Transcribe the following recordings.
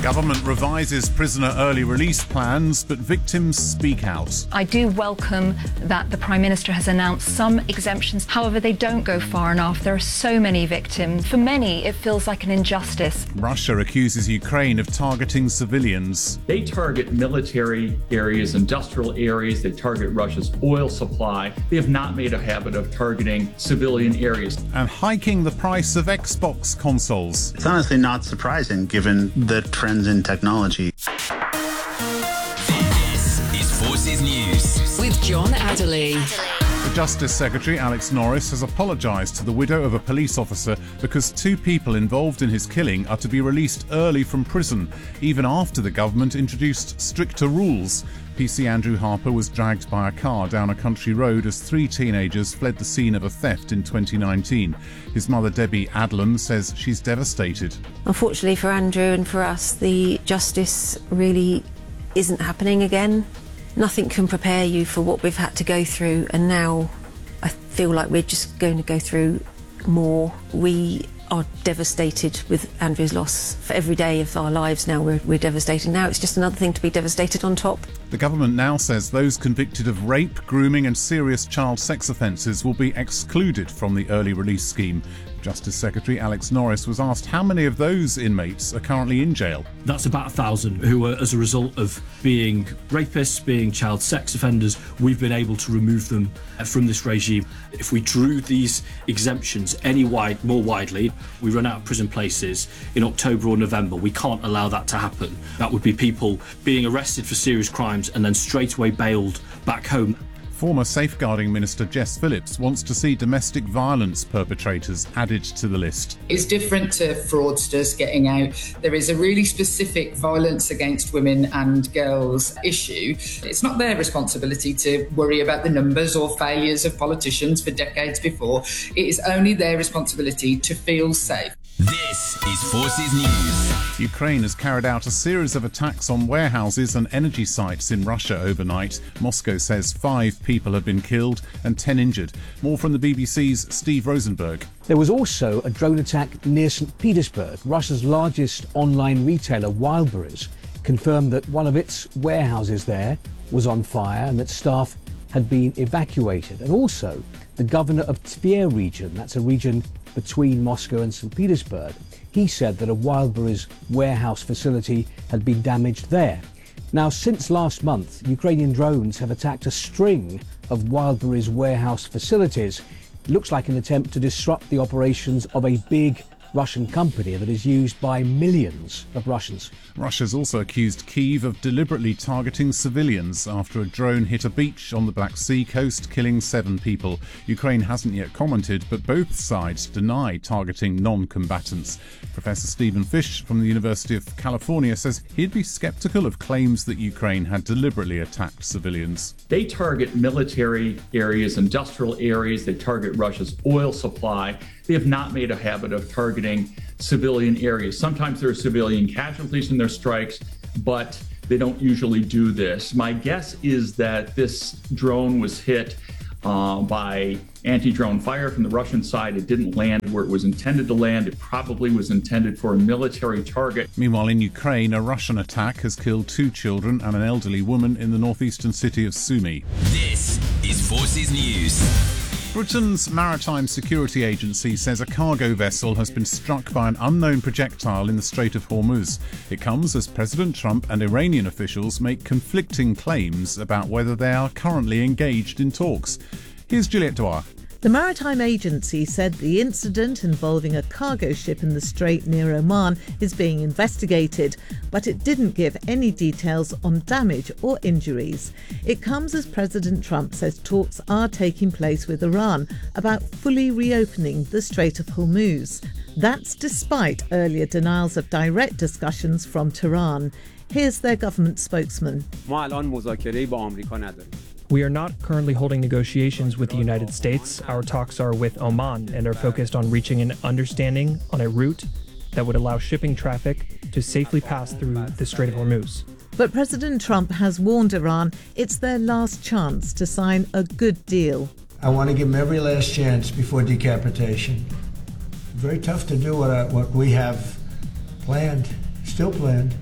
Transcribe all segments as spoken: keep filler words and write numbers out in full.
Government revises prisoner early release plans, but victims speak out. I do welcome that the Prime Minister has announced some exemptions. However, they don't go far enough. There are so many victims. For many, it feels like an injustice. Russia accuses Ukraine of targeting civilians. They target military areas, industrial areas. They target Russia's oil supply. They have not made a habit of targeting civilian areas. And hiking the price of Xbox consoles. It's honestly not surprising given the trends in technology. This is Forces News with John Adderley. The Justice Secretary, Alex Norris, has apologised to the widow of a police officer because two people involved in his killing are to be released early from prison, even after the government introduced stricter rules. P C Andrew Harper was dragged by a car down a country road as three teenagers fled the scene of a theft in twenty nineteen. His mother, Debbie Adlam, says she's devastated. Unfortunately for Andrew and for us, the justice really isn't happening again. Nothing can prepare you for what we've had to go through, and now I feel like we're just going to go through more. We are devastated with Andrew's loss. For every day of our lives now, we're, we're devastated. Now it's just another thing to be devastated on top. The government now says those convicted of rape, grooming and serious child sex offences will be excluded from the early release scheme. Justice Secretary Alex Norris was asked how many of those inmates are currently in jail. That's about a thousand who are, as a result of being rapists, being child sex offenders, we've been able to remove them from this regime. If we drew these exemptions any wide, more widely, we run out of prison places in October or November. We can't allow that to happen. That would be people being arrested for serious crimes and then straight away bailed back home. Former Safeguarding Minister Jess Phillips wants to see domestic violence perpetrators added to the list. It's different to fraudsters getting out. There is a really specific violence against women and girls issue. It's not their responsibility to worry about the numbers or failures of politicians for decades before. It is only their responsibility to feel safe. This is Forces News. Ukraine has carried out a series of attacks on warehouses and energy sites in Russia overnight. Moscow says five people have been killed and ten injured. More from the B B C's Steve Rosenberg. There was also a drone attack near Saint Petersburg. Russia's largest online retailer, Wildberries, confirmed that one of its warehouses there was on fire and that staff had been evacuated. And also, the governor of Tver region, that's a region between Moscow and Saint Petersburg, he said that a Wildberries warehouse facility had been damaged there. Now, since last month, Ukrainian drones have attacked a string of Wildberries warehouse facilities. It looks like an attempt to disrupt the operations of a big Russian company that is used by millions of Russians. Russia's also accused Kyiv of deliberately targeting civilians after a drone hit a beach on the Black Sea coast, killing seven people. Ukraine hasn't yet commented, but both sides deny targeting non-combatants. Professor Stephen Fish from the University of California says he'd be sceptical of claims that Ukraine had deliberately attacked civilians. They target military areas, industrial areas. They target Russia's oil supply. They have not made a habit of targeting civilian areas. Sometimes there are civilian casualties in their strikes, but they don't usually do this. My guess is that this drone was hit uh, by anti-drone fire from the Russian side. It didn't land where it was intended to land. It probably was intended for a military target. Meanwhile, in Ukraine, a Russian attack has killed two children and an elderly woman in the northeastern city of Sumy. This is Forces News. Britain's Maritime Security Agency says a cargo vessel has been struck by an unknown projectile in the Strait of Hormuz. It comes as President Trump and Iranian officials make conflicting claims about whether they are currently engaged in talks. Here's Juliette Dwyer. The Maritime Agency said the incident involving a cargo ship in the Strait near Oman is being investigated, but it didn't give any details on damage or injuries. It comes as President Trump says talks are taking place with Iran about fully reopening the Strait of Hormuz. That's despite earlier denials of direct discussions from Tehran. Here's their government spokesman. We are not currently holding negotiations with the United States. Our talks are with Oman and are focused on reaching an understanding on a route that would allow shipping traffic to safely pass through the Strait of Hormuz. But President Trump has warned Iran it's their last chance to sign a good deal. I want to give them every last chance before decapitation. Very tough to do what, I, what we have planned, still planned.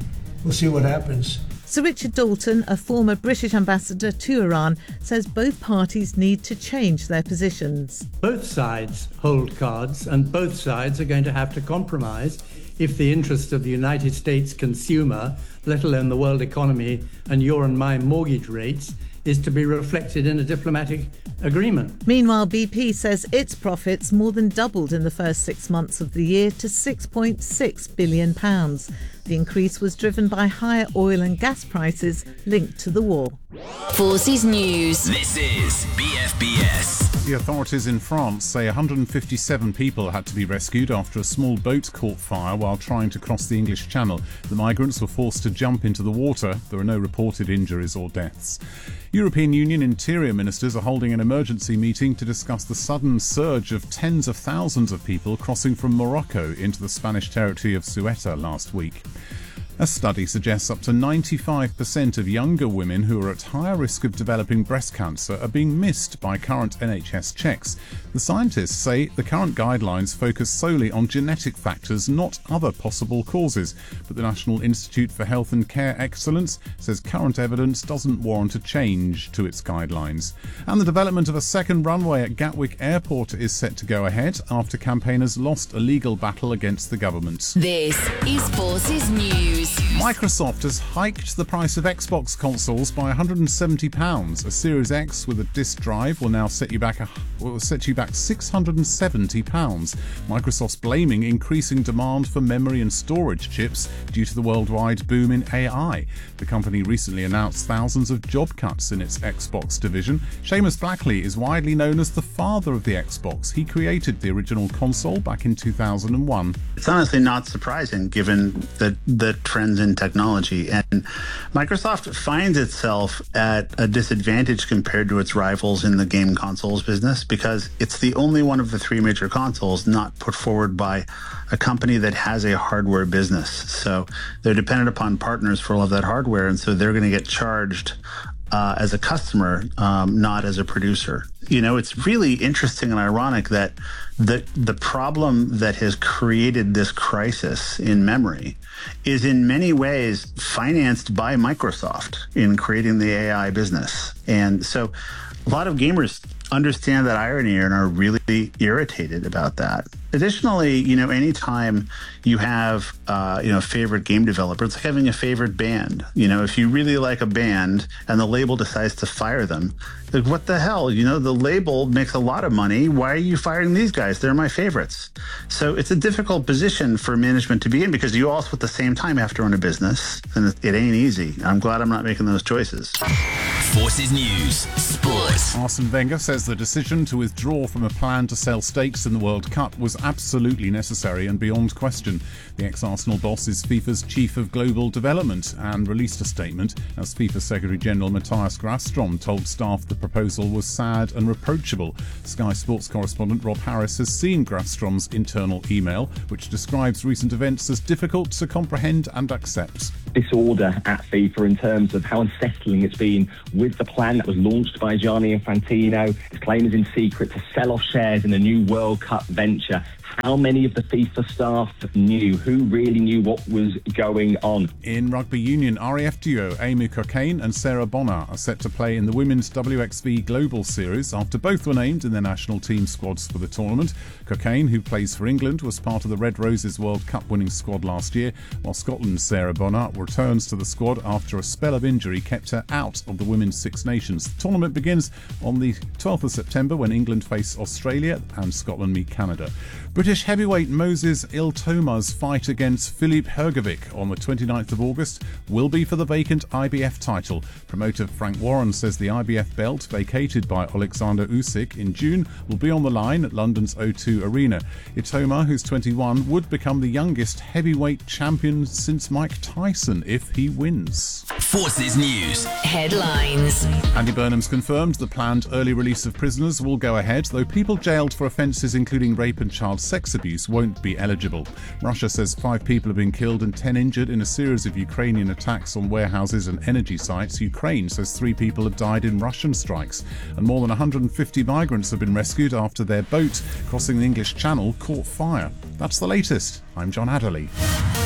We'll see what happens. Sir Richard Dalton, a former British ambassador to Iran, says both parties need to change their positions. Both sides hold cards, and both sides are going to have to compromise if the interest of the United States consumer, let alone the world economy and your and my mortgage rates, is to be reflected in a diplomatic agreement. Meanwhile, B P says its profits more than doubled in the first six months of the year to six point six billion pounds. The increase was driven by higher oil and gas prices linked to the war. Forces News. This is B F B S. The authorities in France say one hundred fifty-seven people had to be rescued after a small boat caught fire while trying to cross the English Channel. The migrants were forced to jump into the water. There are no reported injuries or deaths. European Union interior ministers are holding an emergency meeting to discuss the sudden surge of tens of thousands of people crossing from Morocco into the Spanish territory of Ceuta last week. A study suggests up to ninety-five percent of younger women who are at higher risk of developing breast cancer are being missed by current N H S checks. The scientists say the current guidelines focus solely on genetic factors, not other possible causes. But the National Institute for Health and Care Excellence says current evidence doesn't warrant a change to its guidelines. And the development of a second runway at Gatwick Airport is set to go ahead after campaigners lost a legal battle against the government. This is Forces News. Microsoft has hiked the price of Xbox consoles by one hundred seventy pounds. A Series X with a disc drive will now set you back a, will set you back six hundred seventy pounds. Microsoft's blaming increasing demand for memory and storage chips due to the worldwide boom in A I. The company recently announced thousands of job cuts in its Xbox division. Seamus Blackley is widely known as the father of the Xbox. He created the original console back in two thousand one. It's honestly not surprising given the, the trends in technology. And Microsoft finds itself at a disadvantage compared to its rivals in the game consoles business because it's the only one of the three major consoles not put forward by a company that has a hardware business. So they're dependent upon partners for all of that hardware, and so they're going to get charged Uh, as a customer, um, not as a producer. You know, it's really interesting and ironic that the the problem that has created this crisis in memory is in many ways financed by Microsoft in creating the A I business. And so a lot of gamers understand that irony and are really irritated about that. Additionally, you know, anytime you have, uh, you know, a favorite game developer, it's like having a favorite band. You know, if you really like a band and the label decides to fire them, like, what the hell? You know, the label makes a lot of money. Why are you firing these guys? They're my favorites. So it's a difficult position for management to be in because you also at the same time have to run a business, and it, it ain't easy. I'm glad I'm not making those choices. Forces News. Sports. Arsene Wenger says the decision to withdraw from a plan to sell stakes in the World Cup was absolutely necessary and beyond question. The ex-Arsenal boss is FIFA's chief of global development and released a statement as FIFA Secretary-General Matthias Grafstrom told staff the proposal was sad and reproachable. Sky Sports correspondent Rob Harris has seen Grafstrom's internal email, which describes recent events as difficult to comprehend and accept. Disorder at FIFA in terms of how unsettling it's been with the plan that was launched by Gianni Infantino. His claim is in secret to sell off shares in a new World Cup venture. How many of the FIFA staff knew? Who really knew what was going on? In rugby union, R A F duo Amy Cockayne and Sarah Bonner are set to play in the Women's W X V Global Series after both were named in their national team squads for the tournament. Cockayne, who plays for England, was part of the Red Roses World Cup winning squad last year, while Scotland's Sarah Bonner returns to the squad after a spell of injury kept her out of the Women's Six Nations. The tournament begins on the twelfth of September when England face Australia and Scotland meet Canada. British heavyweight Moses Iltoma's fight against Filip Hrgovic on the twenty-ninth of August will be for the vacant I B F title. Promoter Frank Warren says the I B F belt, vacated by Alexander Usyk in June, will be on the line at London's O two Arena. Iltoma, who's twenty-one, would become the youngest heavyweight champion since Mike Tyson if he wins. Forces News. Headlines. Andy Burnham's confirmed the planned early release of prisoners will go ahead, though people jailed for offences including rape and child sex abuse won't be eligible. Russia says five people have been killed and ten injured in a series of Ukrainian attacks on warehouses and energy sites. Ukraine says three people have died in Russian strikes, and more than one hundred fifty migrants have been rescued after their boat crossing the English Channel caught fire. That's the latest. I'm John Adderley.